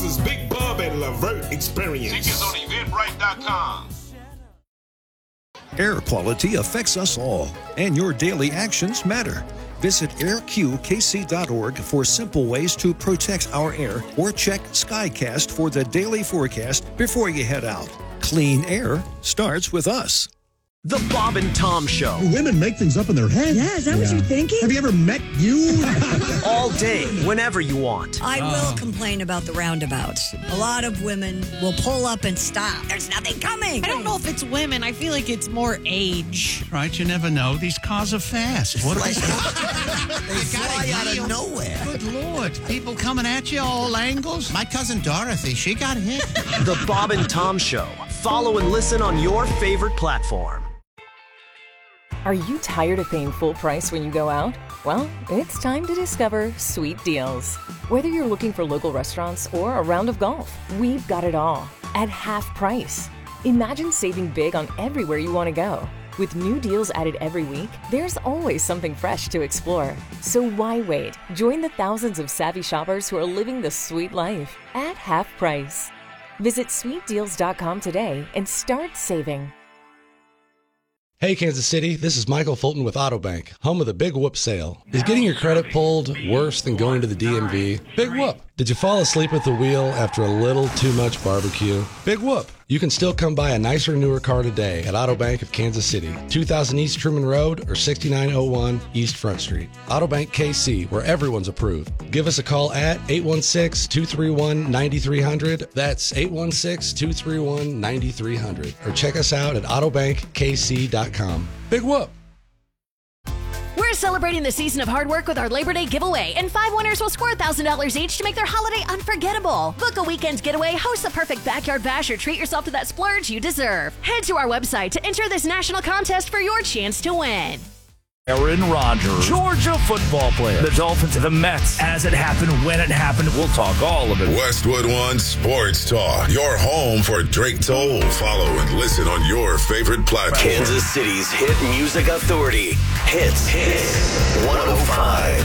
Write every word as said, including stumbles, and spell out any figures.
is Big Bub and Lavert Experience. Tickets on eventbrite dot com. Air quality affects us all, and your daily actions matter. Visit air q k c dot org for simple ways to protect our air, or check Skycast for the daily forecast before you head out. Clean air starts with us. The Bob and Tom Show. Women make things up in their head. Yeah, is that yeah. what you're thinking? Have you ever met you? All day, whenever you want. I will oh. complain about the roundabouts. A lot of women will pull up and stop. There's nothing coming. I don't know if it's women. I feel like it's more age. Right, you never know. These cars are fast. What like, they they fly out of nowhere. Good Lord. People coming at you all angles. My cousin Dorothy, she got hit. The Bob and Tom Show. Follow and listen on your favorite platform. Are you tired of paying full price when you go out? Well, it's time to discover Sweet Deals. Whether you're looking for local restaurants or a round of golf, we've got it all at half price. Imagine saving big on everywhere you want to go. With new deals added every week, there's always something fresh to explore. So why wait? Join the thousands of savvy shoppers who are living the sweet life at half price. Visit sweet deals dot com today and start saving. Hey, Kansas City, this is Michael Fulton with Autobank, home of the Big Whoop sale. Is getting your credit pulled worse than going to the D M V? Big Whoop. Did you fall asleep at the wheel after a little too much barbecue? Big Whoop. You can still come buy a nicer, newer car today at Autobank of Kansas City, two thousand East Truman Road or sixty-nine oh one East Front Street. Autobank K C, where everyone's approved. Give us a call at eight one six, two three one, nine three zero zero. That's eight one six, two three one, nine three zero zero. Or check us out at autobank k c dot com. Big Whoop. We're celebrating the season of hard work with our Labor Day giveaway, and five winners will score one thousand dollars each to make their holiday unforgettable. Book a weekend getaway, host the perfect backyard bash, or treat yourself to that splurge you deserve. Head to our website to enter this national contest for your chance to win. Aaron Rodgers, Georgia football player, the Dolphins, the Mets, as it happened, when it happened, we'll talk all of it. Westwood One Sports Talk, your home for Drake Toll. Follow and listen on your favorite platform. Kansas City's hit music authority, Hits, Hits one oh five.